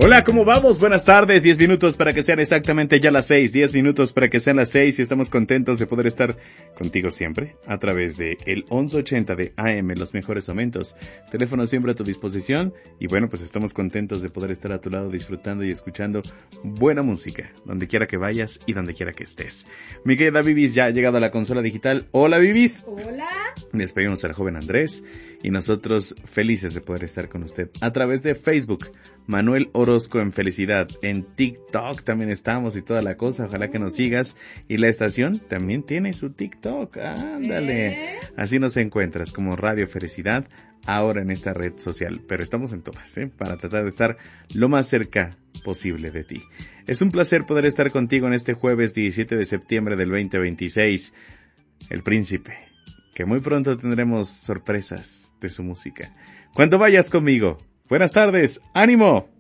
Hola, ¿cómo vamos? Buenas tardes, 10 minutos para que sean exactamente ya las 6, 10 minutos para que sean las 6 y estamos contentos de poder estar contigo siempre a través de el 1180 de AM, los mejores momentos. Teléfono siempre a tu disposición y bueno, pues estamos contentos de poder estar a tu lado disfrutando y escuchando buena música, donde quiera que vayas y donde quiera que estés. Mi querida Vivis ya ha llegado a la consola digital. Hola Vivis. Hola. Despedimos al joven Andrés y nosotros felices de poder estar con usted a través de Facebook. Manuel Orozco en Felicidad. En TikTok también estamos y toda la cosa. Ojalá que nos sigas. Y la estación también tiene su TikTok. Ándale. Así nos encuentras como Radio Felicidad ahora en esta red social. Pero estamos en todas, para tratar de estar lo más cerca posible de ti. Es un placer poder estar contigo en este jueves 17 de septiembre del 2026. El Príncipe, que muy pronto tendremos sorpresas de su música. Cuando vayas conmigo. Buenas tardes, ánimo.